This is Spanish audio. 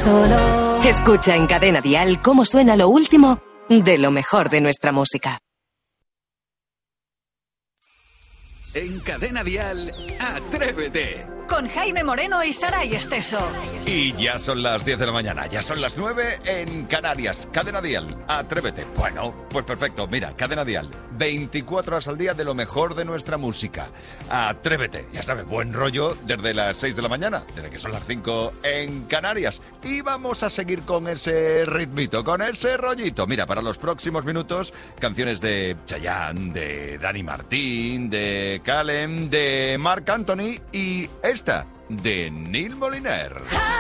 solo. Escucha en Cadena Dial cómo suena lo último de lo mejor de nuestra música. En Cadena Dial, Atrévete. Con Jaime Moreno y Saray Esteso. Y ya son las 10 de la mañana, ya son las 9 en Canarias. Cadena Dial, Atrévete. Bueno, pues perfecto, mira, Cadena Dial, 24 horas al día de lo mejor de nuestra música. Atrévete, ya sabes, buen rollo desde las 6 de la mañana, desde que son las 5 en Canarias. Y vamos a seguir con ese ritmito, con ese rollito. Mira, para los próximos minutos, canciones de Chayanne, de Dani Martín, de Calem, de Marc Anthony y esta de Neil Moliner.